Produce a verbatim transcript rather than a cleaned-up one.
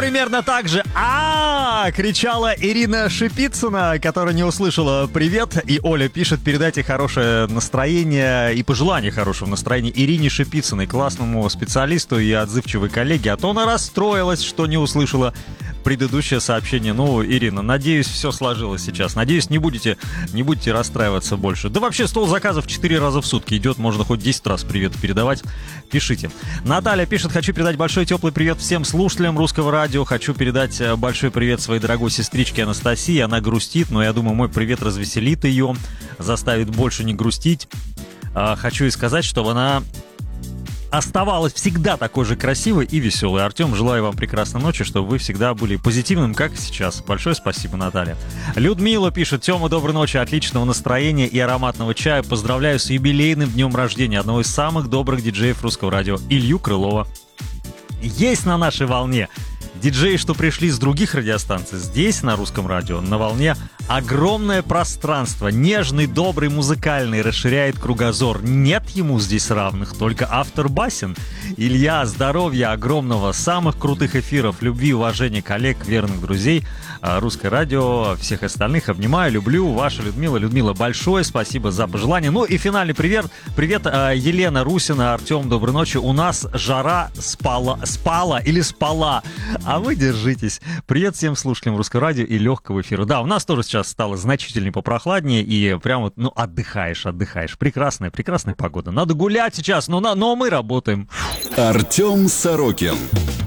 примерно так же а кричала Ирина Шипицына, которая не услышала «Привет». И Оля пишет: передайте хорошее настроение и пожелание хорошего настроения Ирине Шипицыной, классному специалисту и отзывчивой коллеге. А то она расстроилась, что не услышала предыдущее сообщение. Ну, Ирина, надеюсь, все сложилось сейчас. Надеюсь, не будете, не будете расстраиваться больше. Да вообще, стол заказов четыре раза в сутки идет. Можно хоть десять раз привет передавать. Пишите. Наталья пишет: хочу передать большой теплый привет всем слушателям Русского радио. Хочу передать большой привет своей дорогой сестричке Анастасии. Она грустит, но я думаю, мой привет развеселит ее, заставит больше не грустить. Хочу ей сказать, чтобы она оставалась всегда такой же красивой и веселой. Артем, желаю вам прекрасной ночи, чтобы вы всегда были позитивным, как сейчас. Большое спасибо, Наталья. Людмила пишет: Тёма, доброй ночи, отличного настроения и ароматного чая. Поздравляю с юбилейным днем рождения одного из самых добрых диджеев Русского радио, Илью Крылова. Есть на нашей волне диджеи, что пришли с других радиостанций. Здесь, на Русском радио, на волне огромное пространство. Нежный, добрый, музыкальный, расширяет кругозор. Нет ему здесь равных, только автор басен. Илья, здоровья огромного, самых крутых эфиров, любви, уважения коллег, верных друзей. Русское радио, всех остальных обнимаю, люблю. Ваша Людмила. Людмила, большое спасибо за пожелание. Ну и финальный привет. Привет, Елена Русина, Артем, доброй ночи. У нас жара спала, спала или спала. А вы держитесь. Привет всем слушателям Русского радио и легкого эфира. Да, у нас тоже сейчас стало значительно попрохладнее, и прям вот, ну, отдыхаешь, отдыхаешь. Прекрасная, прекрасная погода. Надо гулять сейчас, но, но мы работаем. Артем Сорокин.